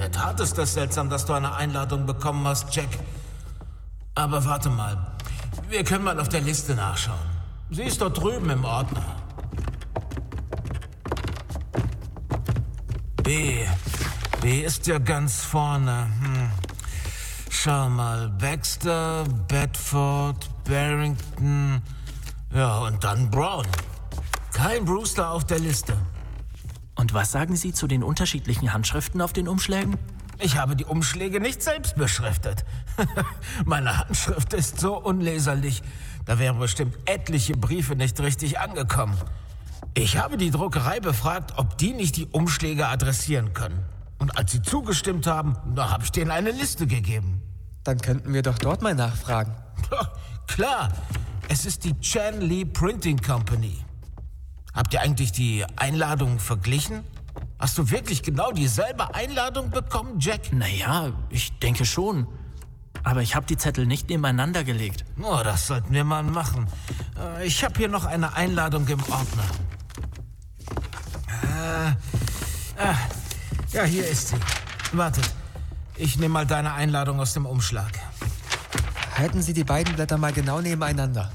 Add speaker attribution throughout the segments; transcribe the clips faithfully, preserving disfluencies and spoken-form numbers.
Speaker 1: der Tat ist es seltsam, dass du eine Einladung bekommen hast, Jack. Aber warte mal. Wir können mal auf der Liste nachschauen. Sie ist dort drüben im Ordner. B. B ist ja ganz vorne. Hm. Schau mal. Baxter, Bedford, Barrington. Ja, und dann Brown. Kein Brewster auf der Liste.
Speaker 2: Und was sagen Sie zu den unterschiedlichen Handschriften auf den Umschlägen?
Speaker 1: Ich habe die Umschläge nicht selbst beschriftet. Meine Handschrift ist so unleserlich, da wären bestimmt etliche Briefe nicht richtig angekommen. Ich habe die Druckerei befragt, ob die nicht die Umschläge adressieren können. Und als sie zugestimmt haben, da habe ich denen eine Liste gegeben.
Speaker 3: Dann könnten wir doch dort mal nachfragen.
Speaker 1: Klar, es ist die Chan Lee Printing Company. Habt ihr eigentlich die Einladung verglichen? Hast du wirklich genau dieselbe Einladung bekommen, Jack?
Speaker 2: Naja, ich denke schon. Aber ich habe die Zettel nicht nebeneinander gelegt.
Speaker 1: Oh, das sollten wir mal machen. Ich habe hier noch eine Einladung im Ordner. Äh, ah, ja, hier ist sie. Wartet, ich nehme mal deine Einladung aus dem Umschlag.
Speaker 3: Halten Sie die beiden Blätter mal genau nebeneinander.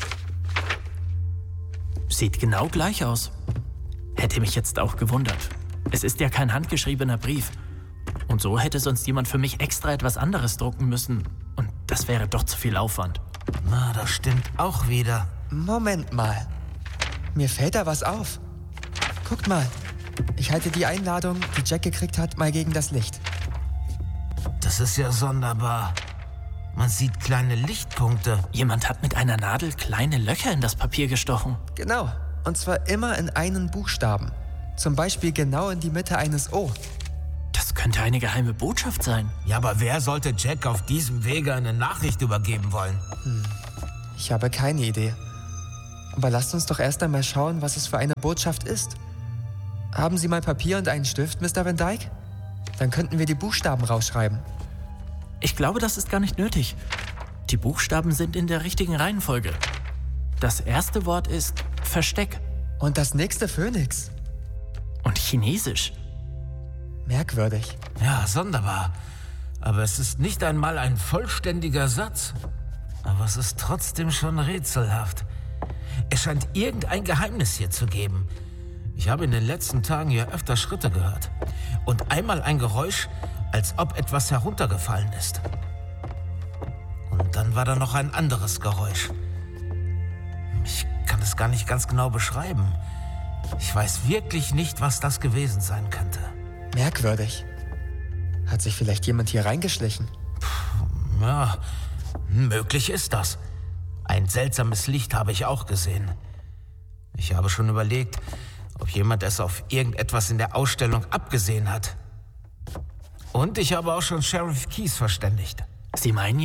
Speaker 2: Sieht genau gleich aus. Hätte mich jetzt auch gewundert. Es ist ja kein handgeschriebener Brief. Und so hätte sonst jemand für mich extra etwas anderes drucken müssen. Und das wäre doch zu viel Aufwand.
Speaker 1: Na, das stimmt auch wieder.
Speaker 3: Moment mal. Mir fällt da was auf. Guckt mal. Ich halte die Einladung, die Jack gekriegt hat, mal gegen das Licht.
Speaker 1: Das ist ja sonderbar. Man sieht kleine Lichtpunkte.
Speaker 2: Jemand hat mit einer Nadel kleine Löcher in das Papier gestochen.
Speaker 3: Genau. Und zwar immer in einen Buchstaben. Zum Beispiel genau in die Mitte eines O.
Speaker 2: Das könnte eine geheime Botschaft sein.
Speaker 1: Ja, aber wer sollte Jack auf diesem Wege eine Nachricht übergeben wollen?
Speaker 3: Hm. Ich habe keine Idee. Aber lasst uns doch erst einmal schauen, was es für eine Botschaft ist. Haben Sie mal Papier und einen Stift, Mister Van Dyke? Dann könnten wir die Buchstaben rausschreiben.
Speaker 2: Ich glaube, das ist gar nicht nötig. Die Buchstaben sind in der richtigen Reihenfolge. Das erste Wort ist Versteck.
Speaker 3: Und das nächste Phönix.
Speaker 2: Und Chinesisch.
Speaker 3: Merkwürdig.
Speaker 1: Ja, sonderbar. Aber es ist nicht einmal ein vollständiger Satz. Aber es ist trotzdem schon rätselhaft. Es scheint irgendein Geheimnis hier zu geben. Ich habe in den letzten Tagen hier öfter Schritte gehört. Und einmal ein Geräusch, als ob etwas heruntergefallen ist. Und dann war da noch ein anderes Geräusch. Ich kann es gar nicht ganz genau beschreiben. Ich weiß wirklich nicht, was das gewesen sein könnte.
Speaker 3: Merkwürdig. Hat sich vielleicht jemand hier reingeschlichen?
Speaker 1: Puh, ja, möglich ist das. Ein seltsames Licht habe ich auch gesehen. Ich habe schon überlegt, ob jemand es auf irgendetwas in der Ausstellung abgesehen hat. Und ich habe auch schon Sheriff Keyes verständigt.
Speaker 2: Sie meinen